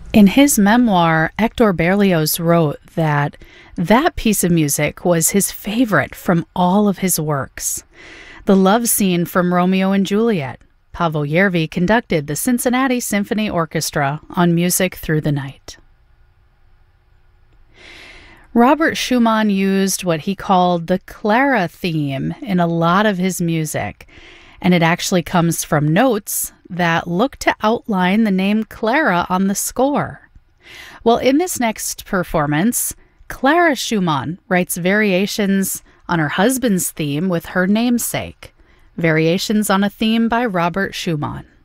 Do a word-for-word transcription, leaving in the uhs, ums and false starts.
In his memoir, Hector Berlioz wrote that that piece of music was his favorite from all of his works. The love scene from Romeo and Juliet. Paavo Järvi conducted the Cincinnati Symphony Orchestra on Music Through the Night. Robert Schumann used what he called the Clara theme in a lot of his music, and it actually comes from notes that look to outline the name Clara on the score. Well, in this next performance, Clara Schumann writes variations on her husband's theme with her namesake. Variations on a Theme by Robert Schumann.